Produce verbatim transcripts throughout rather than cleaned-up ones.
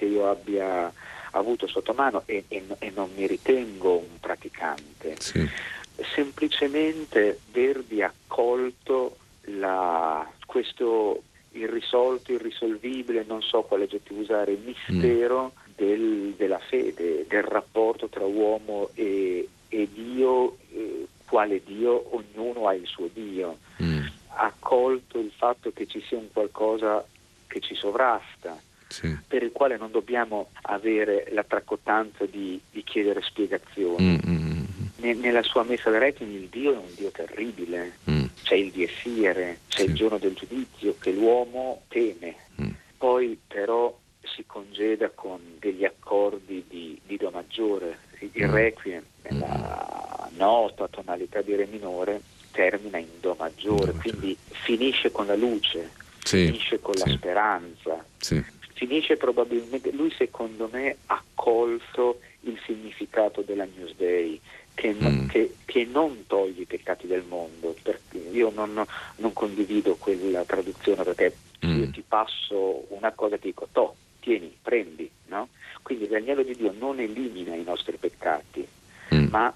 che io abbia avuto sotto mano e, e, e non mi ritengo un praticante. Sì. Semplicemente Verdi ha colto la, questo irrisolto, irrisolvibile, non so quale aggettivo usare, mistero mm. del, della fede, del rapporto tra uomo e, e Dio, eh, quale Dio, ognuno ha il suo Dio. Mm. Ha colto il fatto che ci sia un qualcosa che ci sovrasta, sì. per il quale non dobbiamo avere la tracottanza di, di chiedere spiegazioni. Mm-hmm. Nella sua messa da Requiem il Dio è un Dio terribile, mm. c'è il Dies Irae, c'è sì. il giorno del giudizio che l'uomo teme, mm. poi però si congeda con degli accordi di, di Do maggiore. Il mm. Requiem nella mm. nota tonalità di Re minore termina in Do maggiore, Do quindi maggiore. Finisce con la luce, sì. finisce con sì. la speranza, sì. finisce probabilmente, lui secondo me ha colto il significato dell'Agnus Dei, che, mm. che, che non toglie i peccati del mondo, perché io non, non condivido quella traduzione, perché mm. io ti passo una cosa e ti dico to, tieni, prendi, no? Quindi l'agnello di Dio non elimina i nostri peccati, mm. ma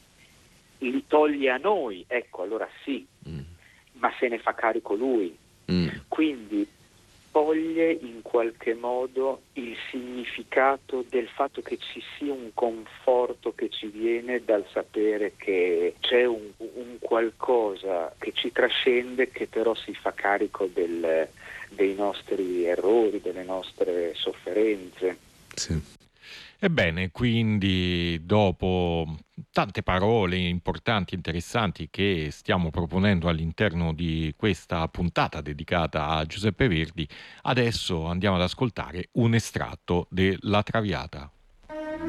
li toglie a noi, ecco, allora sì, mm. ma se ne fa carico lui, mm. quindi toglie in qualche modo il significato del fatto che ci sia un conforto che ci viene dal sapere che c'è un, un qualcosa che ci trascende, che però si fa carico del, dei nostri errori, delle nostre sofferenze. Sì. Ebbene, quindi dopo tante parole importanti e interessanti che stiamo proponendo all'interno di questa puntata dedicata a Giuseppe Verdi, adesso andiamo ad ascoltare un estratto de La Traviata.